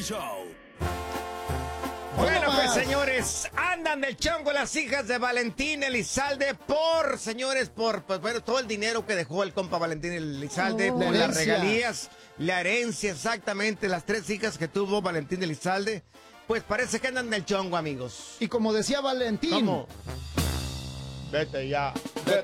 Show. Bueno, pues señores, andan del chongo las hijas de Valentín Elizalde por todo el dinero que dejó el compa Valentín Elizalde, por las regalías, la herencia, exactamente, las 3 hijas que tuvo Valentín Elizalde, pues parece que andan del chongo, amigos. Y como decía Valentín, ¿cómo? Vete ya,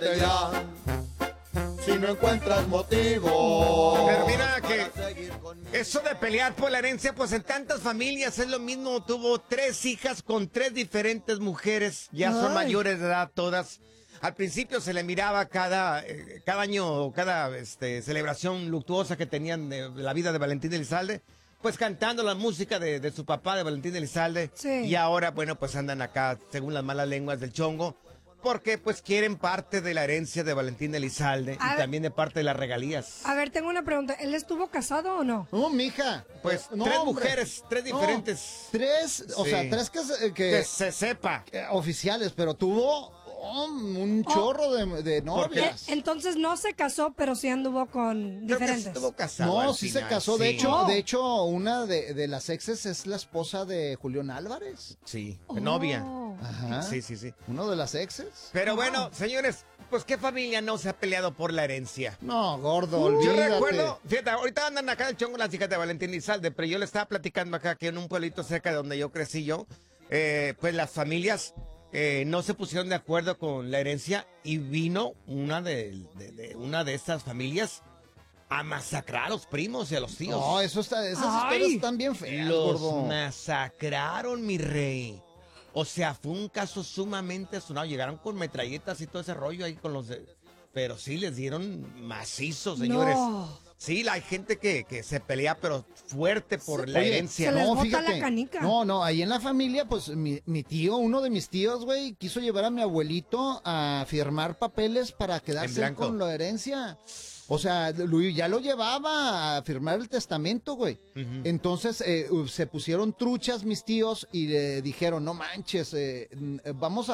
si no encuentras motivo. Pero mira que eso de pelear por la herencia, pues en tantas familias es lo mismo. Tuvo 3 hijas con 3 diferentes mujeres, ya son mayores de edad todas. Al principio se le miraba cada año, cada celebración luctuosa que tenían de la vida de Valentín Elizalde, pues cantando la música de su papá, de Valentín Elizalde. Sí. Y ahora, bueno, pues andan acá, según las malas lenguas del chongo, porque pues quieren parte de la herencia de Valentín Elizalde y también de parte de las regalías. A ver, tengo una pregunta. ¿Él estuvo casado o no? No, mija. Pues no, 3 hombre. mujeres, 3 diferentes. 3, o Sí. sea, 3 Que se sepa. oficiales, pero tuvo un chorro de novias. Entonces no se casó, pero sí anduvo con Creo que diferentes. estuvo casado No, al sí final, se casó. sí. De hecho, una de las exes es la esposa de Julián Álvarez. Sí, novia. Ajá. Sí. Uno de las exes. Pero bueno, señores, pues ¿qué familia no se ha peleado por la herencia? No, gordo, Yo olvídate. recuerdo, fíjate, ahorita andan acá el chongo las hijas de Valentín Elizalde, pero yo le estaba platicando acá que en un pueblito cerca de donde yo crecí pues las familias no se pusieron de acuerdo con la herencia y vino una de estas familias a masacrar a los primos y a los tíos. No, esas historias están bien feas, Los gordo. masacraron, mi rey. O sea, fue un caso sumamente sonado. Llegaron con metralletas y todo ese rollo ahí con los... Pero sí les dieron macizo, señores. No. Sí, hay gente que se pelea, pero fuerte por la Oye, herencia. se les No, bota fíjate. la canica. No, ahí en la familia, pues mi tío, uno de mis tíos, güey, quiso llevar a mi abuelito a firmar papeles para quedarse blanco. con la herencia. O sea, ya lo llevaba a firmar el testamento, güey. Entonces se pusieron truchas mis tíos y le dijeron, no manches, vamos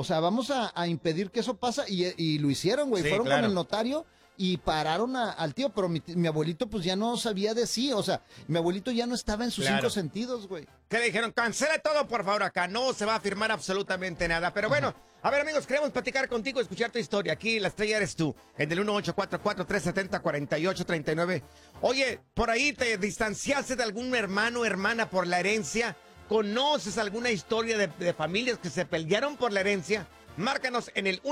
a impedir que eso pase. Y lo hicieron, güey. Sí, Fueron claro. con el notario y pararon al tío, pero mi abuelito pues ya no sabía de sí. O sea, mi abuelito ya no estaba en sus Claro. 5 sentidos, güey. Que le dijeron, cancela todo, por favor, acá. No se va a firmar absolutamente nada. Pero bueno, a ver, amigos, queremos platicar contigo, escuchar tu historia. Aquí la estrella eres tú, en el 1844-370-4839. Oye, por ahí te distanciaste de algún hermano o hermana por la herencia. ¿Conoces alguna historia de familias que se pelearon por la herencia? Márcanos en el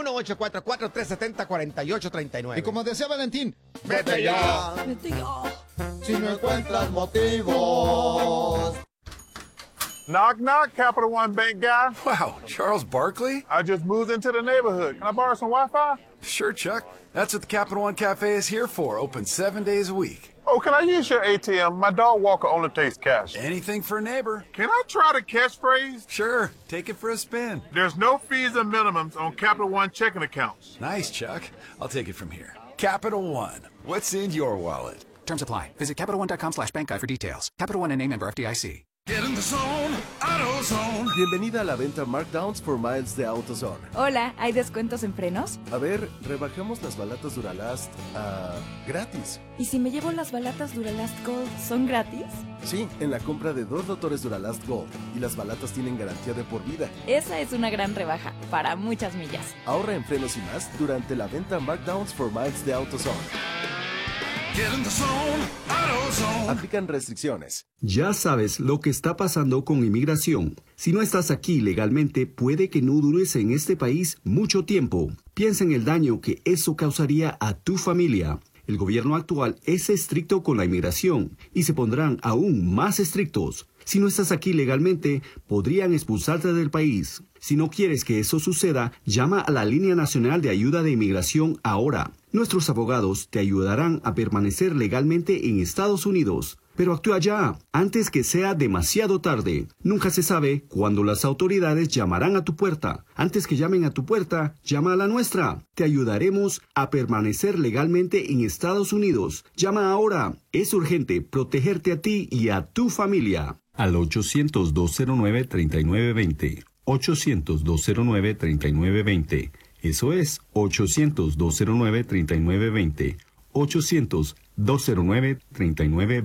1844-370-4839. Y como decía Valentín, Vete ya, si no encuentras motivos. Knock, knock, Capital One Bank guy. Wow, Charles Barkley? I just moved into the neighborhood. Can I borrow some Wi-Fi? Sure, Chuck. That's what the Capital One Cafe is here for, open 7 days a week. Oh, can I use your ATM? My dog Walker only takes cash. Anything for a neighbor. Can I try the catchphrase? Sure, take it for a spin. There's no fees and minimums on Capital One checking accounts. Nice, Chuck. I'll take it from here. Capital One. What's in your wallet? Terms apply. Visit CapitalOne.com/bankguide for details. Capital One and a member FDIC. Get in the zone, AutoZone. Bienvenida a la venta Markdowns for Miles de AutoZone. Hola, ¿hay descuentos en frenos? A ver, rebajamos las balatas Duralast a gratis. ¿Y si me llevo las balatas Duralast Gold, son gratis? Sí, en la compra de 2 rotores Duralast Gold. Y las balatas tienen garantía de por vida. Esa es una gran rebaja, para muchas millas. Ahorra en frenos y más durante la venta Markdowns for Miles de AutoZone. Get in the zone, AutoZone. Aplican restricciones. Ya sabes lo que está pasando con inmigración. Si no estás aquí legalmente, puede que no dures en este país mucho tiempo. Piensa en el daño que eso causaría a tu familia. El gobierno actual es estricto con la inmigración y se pondrán aún más estrictos. Si no estás aquí legalmente, podrían expulsarte del país. Si no quieres que eso suceda, llama a la Línea Nacional de Ayuda de Inmigración ahora. Nuestros abogados te ayudarán a permanecer legalmente en Estados Unidos. Pero actúa ya, antes que sea demasiado tarde. Nunca se sabe cuándo las autoridades llamarán a tu puerta. Antes que llamen a tu puerta, llama a la nuestra. Te ayudaremos a permanecer legalmente en Estados Unidos. Llama ahora. Es urgente protegerte a ti y a tu familia. Al 800-209-3920. 800-209-3920. Eso es 800-209-3920. 800-209-3920.